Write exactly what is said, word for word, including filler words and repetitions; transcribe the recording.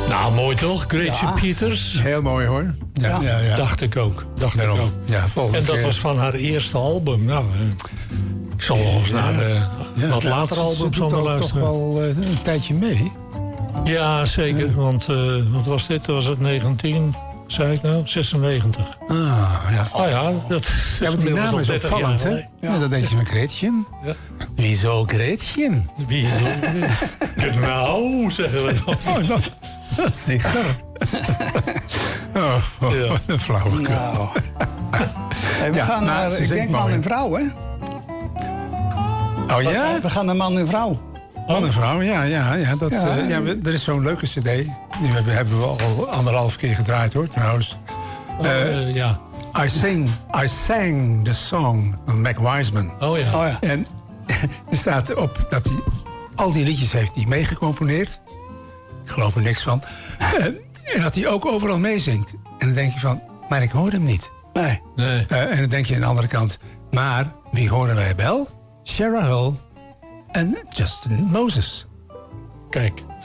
Nou, mooi toch? Gretchen Ja. Peters. Heel mooi hoor. Ja, Ja. ja, ja. Dacht ik ook. Dacht ik Daarom. ook. Ja, volgende En dat keer. was van haar eerste album. Nou, eh, ik zal wel eens naar eh, Ja, wat ja, later ze albums doet van al luisteren. toch wel uh, een tijdje mee. Ja, zeker. Want uh, wat was dit? Was het negentien, zei ik nou? zesennegentig. Ah, ja. Oh ja, dat Ja, maar die was naam al is dertig opvallend, jaar hè? geleden. Ja. Dan denk je van Gretchen. Ja. Wieso Gretchen? Wie is dat? Nou, zeggen we dan. Oh, dat, dat is zeker. Oh, oh, Ja. wat een flauwekul. Nou. Hey, we Ja, gaan maar naar, ze ik zingt denk man mooi. en vrouw, hè? Oh ja? We gaan naar man en vrouw. Man en vrouw, ja, ja, ja. Dat, Ja. uh, ja we- er is zo'n leuke cd. Die hebben, hebben we al anderhalf keer gedraaid, hoor, trouwens. Uh, ja. I, sing, I sang the song van Mac Wiseman. Oh ja. Oh ja. En er staat op dat hij al die liedjes heeft hij meegecomponeerd. Ik geloof er niks van. En, en dat hij ook overal meezingt. En dan denk je van, maar ik hoor hem niet. Nee. Nee. Uh, en dan denk je aan de andere kant, maar wie horen wij wel? Sarah Hull en Justin Moses. Kijk.